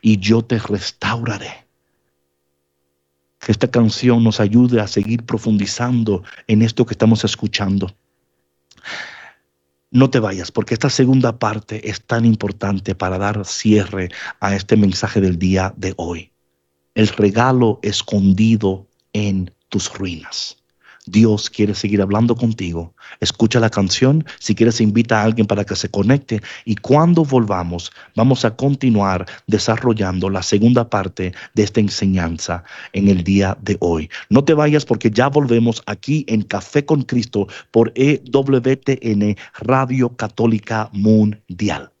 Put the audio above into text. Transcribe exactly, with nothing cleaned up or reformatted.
y yo te restauraré. Que esta canción nos ayude a seguir profundizando en esto que estamos escuchando. No te vayas, porque esta segunda parte es tan importante para dar cierre a este mensaje del día de hoy. El regalo escondido en tus ruinas. Dios quiere seguir hablando contigo. Escucha la canción. Si quieres, invita a alguien para que se conecte. Y cuando volvamos, vamos a continuar desarrollando la segunda parte de esta enseñanza en el día de hoy. No te vayas, porque ya volvemos aquí en Café con Cristo por E W T N Radio Católica Mundial.